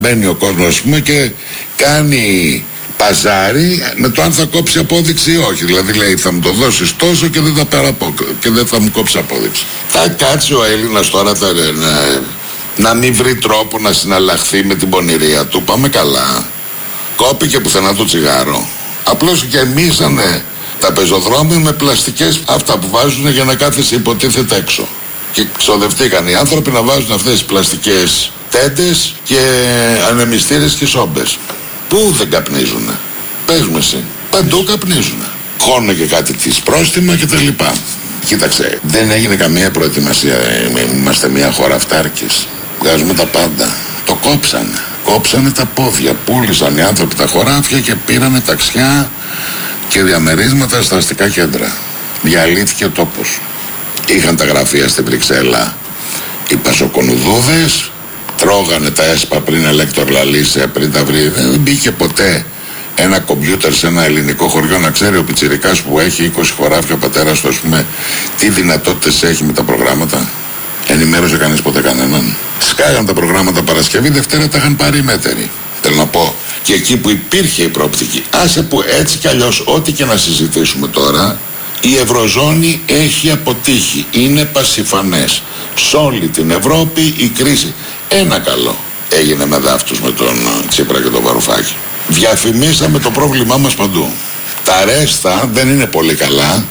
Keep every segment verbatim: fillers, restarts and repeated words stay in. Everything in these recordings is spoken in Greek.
Μπαίνει ο κόσμος, ας πούμε, και κάνει παζάρι με το αν θα κόψει απόδειξη ή όχι. Δηλαδή λέει θα μου το δώσεις τόσο και δεν θα, περαπο... και δεν θα μου κόψει απόδειξη. Θα κάτσει ο Έλληνας τώρα θα... να... να μην βρει τρόπο να συναλλαχθεί με την πονηρία του. Πάμε καλά. Κόπηκε πουθενά το τσιγάρο. Απλώς γεμίσανε τα πεζοδρόμια με πλαστικές, αυτά που βάζουν για να κάθεσαι υποτίθεται έξω. Και ξοδευτήκαν οι άνθρωποι να βάζουν αυτές τις πλαστικές τέντες και ανεμιστήρες και σόμπες. Πού δεν καπνίζουνε? Πες μου εσύ. Παντού καπνίζουνε. Χώνουν και κάτι της πρόστιμα και τα λοιπά. Κοίταξε, δεν έγινε καμία προετοιμασία. Είμαστε μια χώρα αυτάρκης. Βγάζουμε τα πάντα. Το κόψανε. Κόψανε τα πόδια. Πούλησαν οι άνθρωποι τα χωράφια και πήρανε ταξιά και διαμερίσματα στα αστικά κέντρα. Διαλύθηκε ο τόπος. Είχαν τα γραφεία στην Βρυξέλλα οι πασοκονουδούδες, τρώγανε τα έσπα πριν ελέκτορ λαλίσε, πριν τα βρει. Δεν μπήκε ποτέ ένα κομπιούτερ σε ένα ελληνικό χωριό να ξέρει ο πιτσιρικάς που έχει είκοσι χωράφια, ο πατέρας του, ας πούμε, τι δυνατότητες έχει με τα προγράμματα. Ενημέρωσε κανείς ποτέ κανέναν? Σκάγαν τα προγράμματα Παρασκευή, Δευτέρα τα είχαν πάρει οι μέτεροι. Θέλω να πω, και εκεί που υπήρχε η προοπτική, άσε που έτσι κι αλλιώς, ό,τι και να συζητήσουμε τώρα, η Ευρωζώνη έχει αποτύχει. Είναι πασιφανές. Σε όλη την Ευρώπη η κρίση. Ένα καλό έγινε με δάφτους με τον Τσίπρα και τον Βαρουφάκη. Διαφημίσαμε το πρόβλημά μας παντού. Τα ρέστα δεν είναι πολύ καλά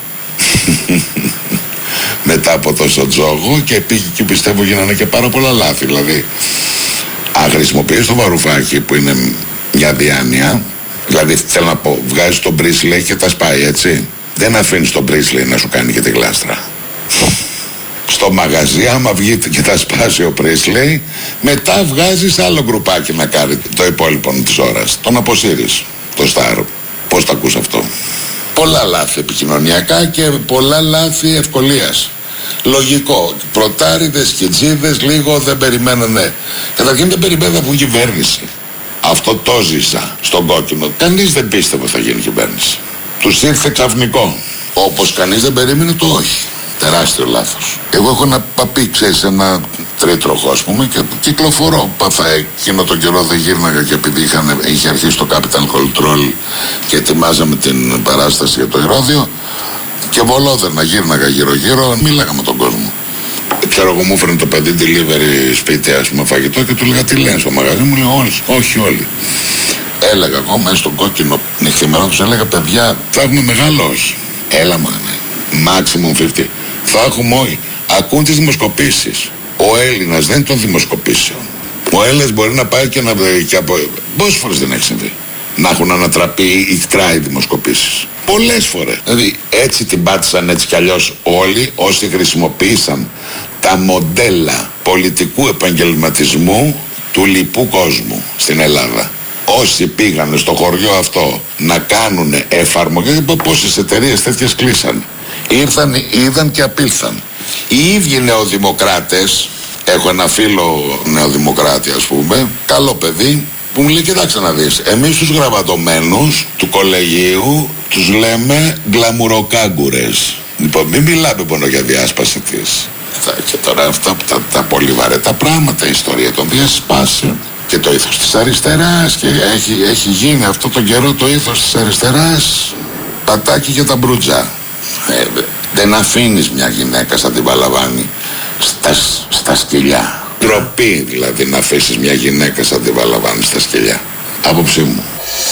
μετά από τόσο τζόγο, και πήγε και πιστεύω γίνανε και πάρα πολλά λάθη. Δηλαδή, αν χρησιμοποιείς το Βαρουφάκη που είναι μια διάνοια, δηλαδή θέλω να πω, βγάζεις τον Πρίσλεϊ και τα σπάει, έτσι. Δεν αφήνεις τον Πρίσλεϊ να σου κάνει και τη γλάστρα. Στο μαγαζί, άμα βγει και τα σπάσει ο Πρίσλεϊ, μετά βγάζεις άλλο γκρουπάκι να κάνει το υπόλοιπο της ώρας. Τον αποσύρεις, το Σταρ. Πώς το ακούς αυτό? Πολλά λάθη επικοινωνιακά και πολλά λάθη ευκολίας. Λογικό. Πρωτάριδες και τζίδες λίγο δεν περιμένανε. Καταρχήν δεν περιμένανε να βγουν κυβέρνηση. Αυτό το ζήσα στον κόκκινο. Κανείς δεν πίστευε θα γίνει κυβέρνηση. Τους ήρθε ξαφνικό. Όπως κανείς δεν περίμενε το όχι. Τεράστιο λάθος. Εγώ έχω ένα παπί, ξέρεις, ένα τρίτροχο, ας πούμε, και κυκλοφορώ. Παθα εκείνο τον καιρό δεν γύρναγα, και επειδή είχαν, είχε αρχίσει το Capital Control και ετοιμάζαμε την παράσταση για το Ηρώδειο, και βολόδερνα γύρναγα γύρω-γύρω, μίλαγα με τον κόσμο. Ξέρω εγώ, μου έφερε το παιδί delivery σπίτι, ας πούμε, φαγητό, και του λέγα τι λένε στο μαγαζί, μου λέει όλοι, όχι όλοι. Έλεγα εγώ μέσα στον κόκκινο νυχθημερό, τους έλεγα παιδιά, θα έχουμε μεγάλο όχι. Έλα μάνε, maximum πενήντα. Θα έχουμε όχι. Ακούν τις δημοσκοπήσεις. Ο Έλληνας δεν είναι των δημοσκοπήσεων. Ο Έλληνας μπορεί να πάει και να και από... Πόσες φορές δεν έχει συμβεί να έχουν ανατραπεί οι τράι δημοσκοπήσεις? Πολλές φορές. Δηλαδή έτσι την πάτησαν έτσι κι αλλιώς όλοι όσοι χρησιμοποίησαν τα μοντέλα πολιτικού επαγγελματισμού του λοιπού κόσμου στην Ελλάδα. Όσοι πήγαν στο χωριό αυτό να κάνουν εφαρμογές, πόσες εταιρείες τέτοιες κλείσαν. Ήρθαν, είδαν και απήλθαν. Οι ίδιοι νεοδημοκράτες, έχω ένα φίλο νεοδημοκράτη, ας πούμε, καλό παιδί, που μου λέει κοιτάξτε να δεις, εμείς τους γραβατωμένους του κολεγίου τους λέμε γκλαμουροκάγκουρες. Λοιπόν, μην μιλάμε μόνο για διάσπαση της. Και τώρα αυτά τα, τα πολύ βαρετά πράγματα, η ιστορία των διασπάσεων και το ήθος της αριστεράς, και έχει, έχει γίνει αυτό τον καιρό το ήθος της αριστεράς πατάκι για τα μπρούτζα. Ε, δεν αφήνεις μια γυναίκα σαν την Παλαβάνη στα, στα σκυλιά. Ντροπή δηλαδή να αφήσεις μια γυναίκα σαν την Παλαβάνη στα σκυλιά. Άποψή μου.